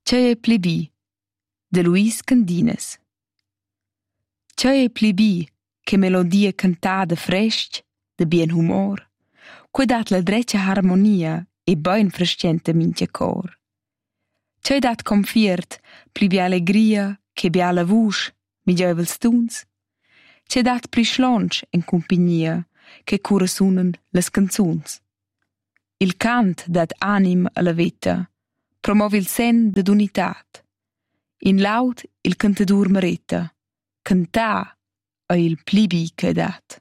Tgei è plibi, de Luis Candinas. Tgei è plibi, che melodia cantada fresc, de bien humor, quei dat la dreccia harmonia e ben frascienta mincha cor. Tgei dat confiert, plibi allegria, che bia la vusch, migievels tuns. Tgei dat pli schlonch en compagnia, che cura sunan las canzuns. Il cant dat anim alla vita, promovi il sen d'ad unitat. In laud il cantadur merita, cantà a il plibi che dat.